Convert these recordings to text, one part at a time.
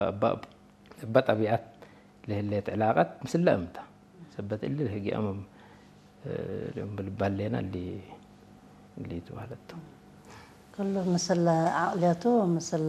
بطبيعة اللي علاقات مثل أمتى سبت اللي هي أمم بالبالينا اللي توالدته كله مثل عقليته مثل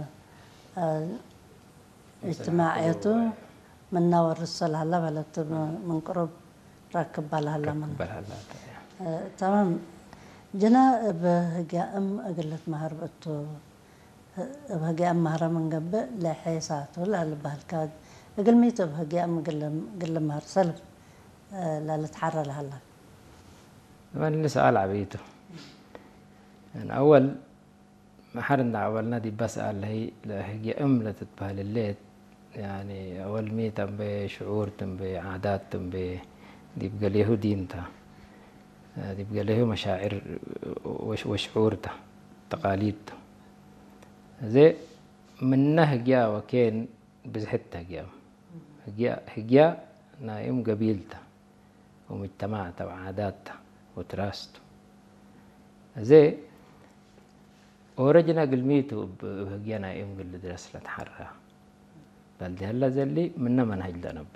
اجتماعيته من نور الرسول هلا بلت من قرب راكب هلا من تمام جنا بهجا أقلت مهر بتو بهجا مهر من قبل لا حيساته لا بهالكاد أقل ميتو بهجا قل مهر سلف لا تحرر هلا طبعا اللي سأل عبيته يعني أول ما حرنا أولنا دي بسأل هي لا تتبهل الليل يعني أول ميتا بشعور بعادات دي بقى اليهودي انت دي بقى له مشاعر وشعور تقاليد زي من نهجا وكين بزحت هجيا نايم قبيلته ومجتمعته وعاداته وتراسته زي ورجنا قلميته بهجيا نايم قل درس لتحرى بلدي هلا زي اللي منا منهج لنب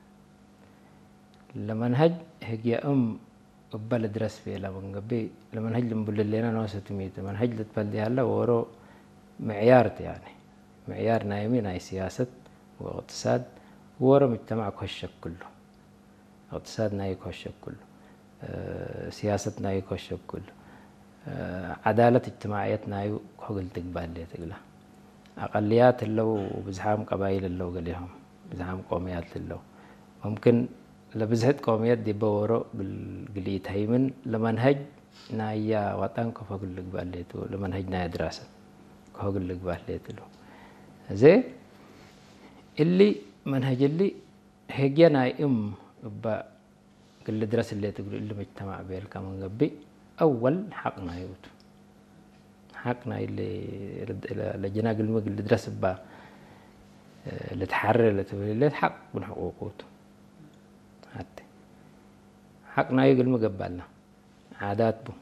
لمنهج هجيا بلد درس فيه لمن قبي لمنهج لمبل لنا نوسة ميته منهج لتبلدي هلا ورو معيارت يعني معيار نايمين هاي سياسة واقتصاد ورا مجتمع كهشك كله اقتصاد ناي كهشك كله سياسة ناي كهشك كله عدالة اجتماعية ناي كهقل تقبال لي تقلا أقليات اللو بزحام قبائل اللو قليهم بزحام قوميات اللو ممكن لبزهد قوميات دي بورو قليت هيمن لمنهج نايا وطن كفقل قبال لي تو لمنهج ناي دراسة كهقل قبال لي تلو زي اللي منهج اللي هجينا با قل درس اللي تقول اللي مجتمع بير كمان قبي أول حقنا يوت حقنا اللي لجنا قل درس با اللي تحرر اللي تقول اللي حق من حقوقه حتى حقنا يقول مقبلنا عادات بو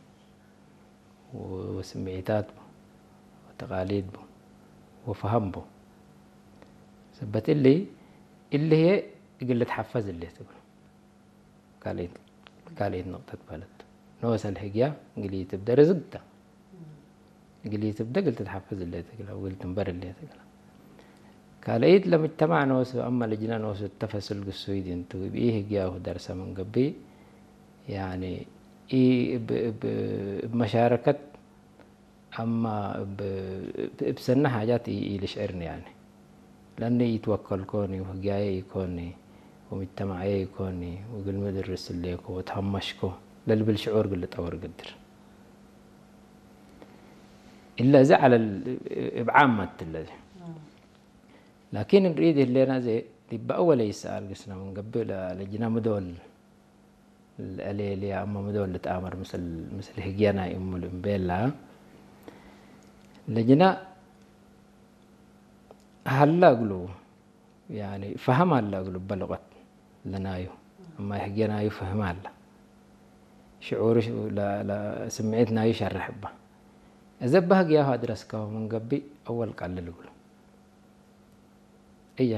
وسمعيتات بو وتقاليد بو وفهم بو سبت اللي هي قلة حفز اللي تقول قالين نقطة بلد نوصل الهجيا قلي تبدأ رزقته قلي تبدأ قلت تحفز اللي تقول أو قلت تنبر اللي تقول قاليت لما اجتمع نوصل أما لجنا نوصل التفصل السويدي انتو بإيه هجيا ودرسة من قبي يعني إيه بمشاركة أما بسنة حاجات يلشعرني يعني لأني يتوكل كوني وهجاي يكوني ومجتمعي يكوني وقل مدرس الليكو وتهمشكو للي بالشعور قل طور قدر إلا زعل بعامة الذي لكن نريد اللي أنا زي تبقى أول يسأل قسنا من قبل لجنا مدول الأليلي أما مدول اللي تآمر مثل هجيانا أم الإمبيلا لجنا هلا قلوا يعني فهم هلا قلوا بلغت لنايو أما يحقينا يفهم هلا شعور لا سمعتنا يشرح به إذا بهق ياها درسكه من قبي أول قال لقولوا أي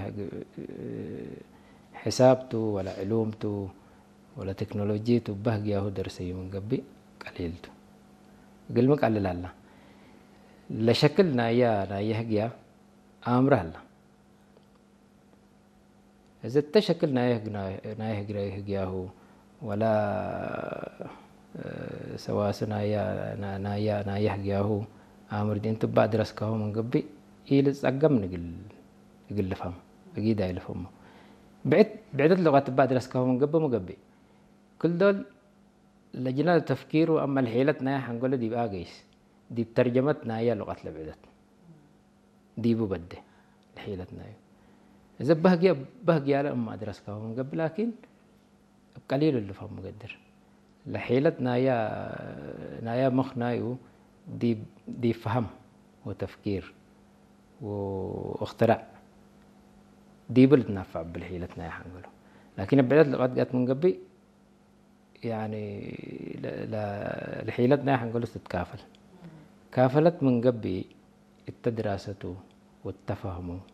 حسابته ولا علومته ولا تكنولوجيته بهق ياهو درسي من قبي قليلته قل ما قال لا لا شكلنا يا يحقيا أمره الله إذا تشكل نايهجياهو ولا سواس نايهجياهو أمر دين تبع درسكه من قبي يلز أقم نقل فهم أكيد هاي لفهمه بعدت لغات تبع درسكه من قبي كل دول لجنا التفكير وأما الحيلة نايا حنقول دي بقى قيس دي بترجمت نايا لغات لبعدت دي ببده الحيلة نايا إذا بهجي على أم أدرسكه من قبل لكن قليل اللي فهم مقدر لحيلة نايا مخ نايو دي فهم وتفكير واختراع دي بلد نافع بالحيلة نايا حنقوله لكن بعدت لغات جات من قبل يعني الحيلة نايا حنقوله تتكافل كافلت من قبل التدراسة والتفهم